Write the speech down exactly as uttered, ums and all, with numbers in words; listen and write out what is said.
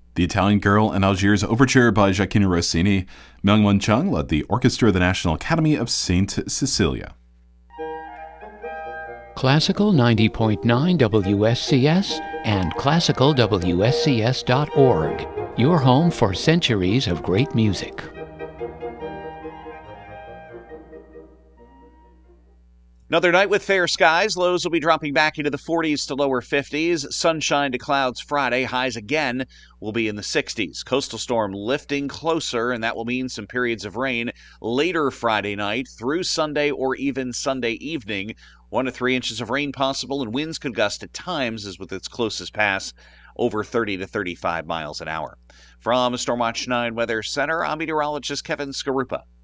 The Italian Girl in Algiers Overture by Gioacchino Rossini. Myung-Whun Chung led the orchestra of the National Academy of Saint Cecilia. Classical ninety point nine W S C S and classical W S C S dot org. Your home for centuries of great music. Another night with fair skies. Lows will be dropping back into the forties to lower fifties. Sunshine to clouds Friday. Highs again will be in the sixties. Coastal storm lifting closer, and that will mean some periods of rain later Friday night through Sunday or even Sunday evening. One to three inches of rain possible, and winds could gust at times as with its closest pass over thirty to thirty-five miles an hour. From Stormwatch nine Weather Center, I'm meteorologist Kevin Skarupa.